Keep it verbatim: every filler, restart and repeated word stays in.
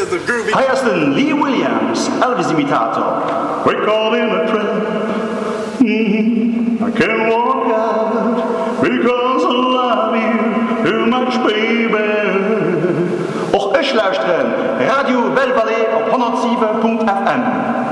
the groovy. Hij is de Lee Williams, Elvis-imitator. We call in a trap. Mm-hmm. I can't walk out because I love you too much, baby. Och, ich luisteren Radio Belle Vallée op honderdzeven punt f m.